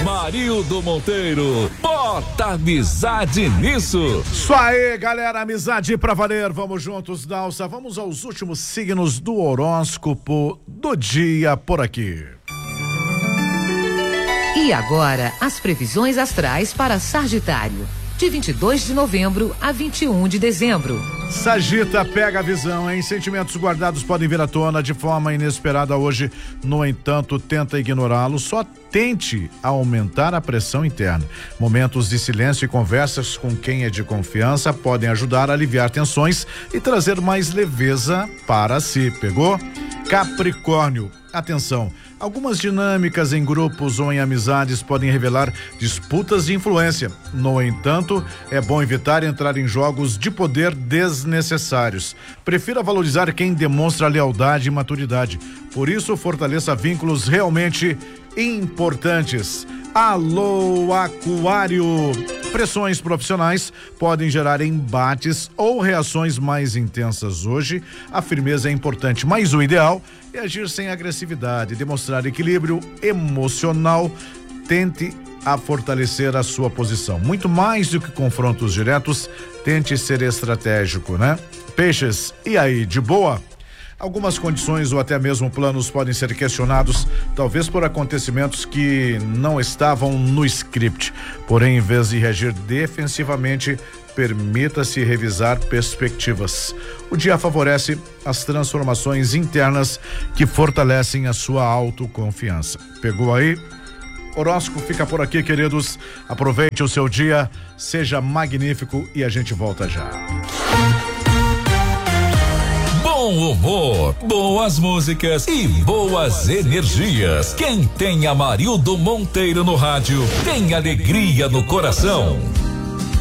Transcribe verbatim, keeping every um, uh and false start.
Marildo Monteiro, bota amizade nisso. Isso aí, galera, amizade pra valer. Vamos juntos, Dalsa. Vamos aos últimos signos do horóscopo do dia por aqui. E agora, as previsões astrais para Sagitário, de vinte e dois de novembro a vinte e um de dezembro. Sagita, pega a visão, hein? Sentimentos guardados podem vir à tona de forma inesperada hoje. No entanto, tenta ignorá-los. Só tente aumentar a pressão interna. Momentos de silêncio e conversas com quem é de confiança podem ajudar a aliviar tensões e trazer mais leveza para si. Pegou? Capricórnio, atenção. Algumas dinâmicas em grupos ou em amizades podem revelar disputas de influência. No entanto, é bom evitar entrar em jogos de poder desnecessários. Prefira valorizar quem demonstra lealdade e maturidade. Por isso, fortaleça vínculos realmente importantes. Alô, Aquário! Pressões profissionais podem gerar embates ou reações mais intensas hoje. A firmeza é importante, mas o ideal é agir sem agressividade, demonstrar equilíbrio emocional. Tente a fortalecer a sua posição. Muito mais do que confrontos diretos, tente ser estratégico, né? Peixes, e aí, de boa? Algumas condições ou até mesmo planos podem ser questionados, talvez por acontecimentos que não estavam no script. Porém, em vez de reagir defensivamente, permita-se revisar perspectivas. O dia favorece as transformações internas que fortalecem a sua autoconfiança. Pegou aí? Horóscopo fica por aqui, queridos. Aproveite o seu dia, seja magnífico e a gente volta já. Bom humor, boas músicas e boas energias. Quem tem Amarildo Monteiro no rádio tem alegria no coração.